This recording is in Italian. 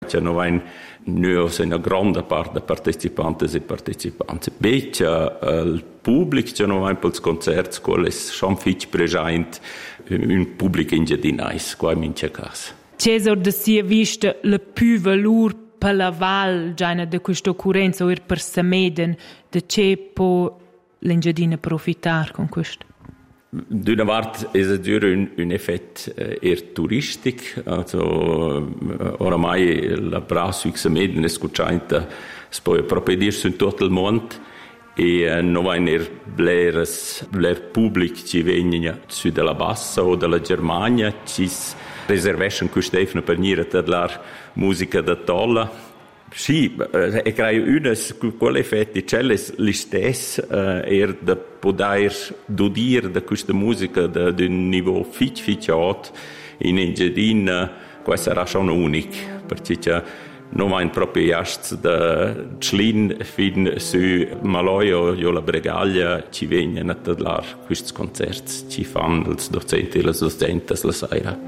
c'è noi una grande parte di partecipanti e partecipanti. C'è il pubblico, c'è per i concerti, quello è sempre presente, un pubblico in Giardinais, qua in mia casa. Cesar da sia vista la più valore per la val di questa occorrenza o per Sameden, da c'è può l'Engiadina profitare con questo? D'una parte è un effetto turistico, oramai la brasile Sameden è scucciata, si può proprio su tutto il mondo e non va in l'er pubblico che viene su della Bassa o della Germania, ci reservation questo per venire a la musica da tolla. Sì, e credo una con quell'effetto c'è l'istess da poter dire da questa musica di un livello alto in Engiadina, questo sarà schon unico, perché non va in proprio jasts da Schlin fin su Maloio o la Bregaglia ci vengono a dare questi concerti, ci fanno i docenti e le docenti la sera.